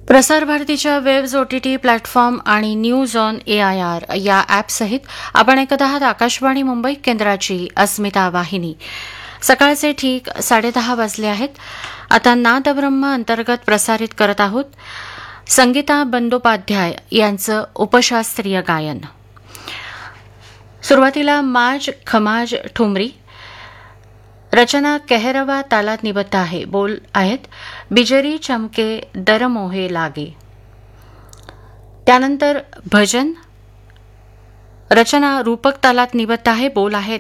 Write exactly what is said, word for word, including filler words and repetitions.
प्रसार भारतीच्या webs OTT platform आणि news on A I R या ॲपसहित आपण ऐकत आहात आकाशवाणी मुंबई केंद्राची अस्मिता वाहिनी. सकाळचे ठीक साडेदहा वाजले आहेत. आता नादब्रह्म अंतर्गत प्रसारित करत आहोत संगीता बंदोपाध्याय यांचं उपशास्त्रीय गायन. सुरुवातीला माज खमाज ठुमरी, रचना कहरवा तालात निबद्ध आहे. बोल आहेत बिजरी चमके दर मोहे लागे. त्यानंतर भजन, रचना रूपक तालात निबद्ध आहे. बोल आहेत